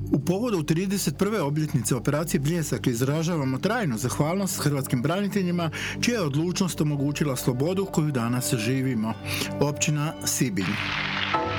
U povodu 31. obljetnice operacije Bljesak izražavamo trajnu zahvalnost hrvatskim braniteljima čija je odlučnost omogućila slobodu koju danas živimo. Općina Sibinj.